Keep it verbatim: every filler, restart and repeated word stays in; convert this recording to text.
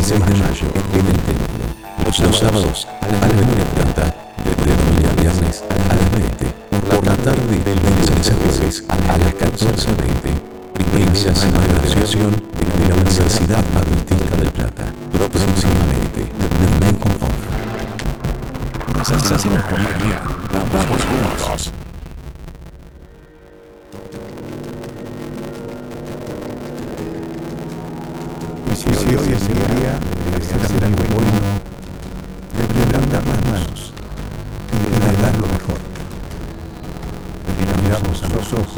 seis de mayo en el templo. Los sábados a las nueve treinta, de domingo a viernes a las veinte. Por la tarde del lunes a jueves a las catorce veinte. Primera semana de graduación de la Universidad Adventista del Plata. Próximamente, The Lincoln Honor. Sensaciones por día. Vamos juntos. Y si hoy es el día de hacer algo bueno, de levantar las manos y de dar lo mejor. Miramos a los ojos